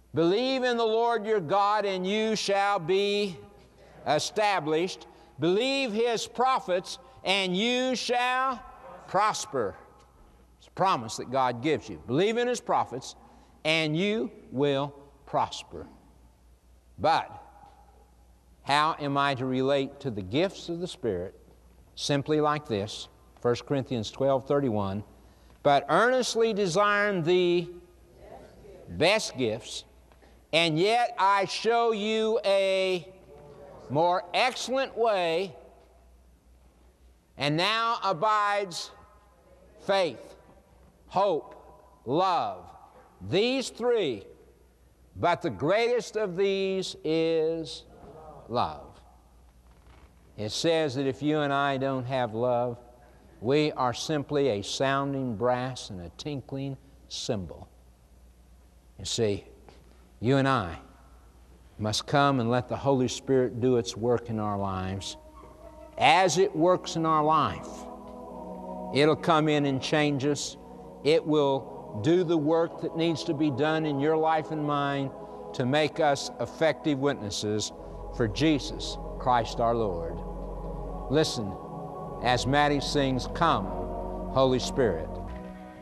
Believe in the Lord your God, and you shall be established. Believe His prophets, and you shall prosper. It's a promise that God gives you. Believe in His prophets, and you will prosper. But how am I to relate to the gifts of the Spirit? Simply like this, 1 Corinthians 12:31, but earnestly desiring the best gifts, and yet I show you a more excellent way, and now abides faith, hope, love. These three, but the greatest of these is love. It says that if you and I don't have love, we are simply a sounding brass and a tinkling cymbal. You see, you and I must come and let the Holy Spirit do its work in our lives. As it works in our life, it'll come in and change us. It will do the work that needs to be done in your life and mine to make us effective witnesses for Jesus Christ our Lord. Listen, as Maddie sings, "Come, Holy Spirit."